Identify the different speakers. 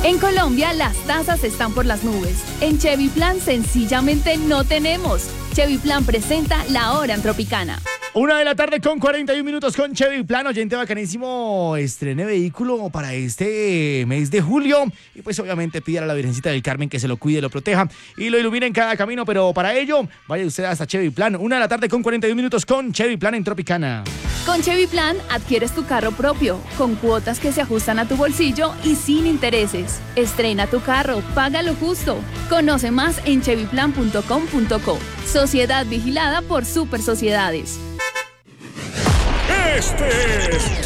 Speaker 1: En Colombia, las tasas están por las nubes. En Chevy Plan, sencillamente no tenemos. Chevy Plan presenta La Hora en Tropicana.
Speaker 2: 1:41 con 41 minutos con Chevy Plan, oyente bacanísimo, estrene vehículo para este mes de julio y pues obviamente pídale a la Virgencita del Carmen que se lo cuide, lo proteja y lo ilumine en cada camino, pero para ello vaya usted hasta Chevy Plan. 1:41 con 41 minutos con Chevy Plan en Tropicana.
Speaker 1: Con Chevy Plan adquieres tu carro propio, con cuotas que se ajustan a tu bolsillo y sin intereses. Estrena tu carro, paga lo justo. Conoce más en chevyplan.com.co. Sociedad vigilada por Super Sociedades.
Speaker 3: Este es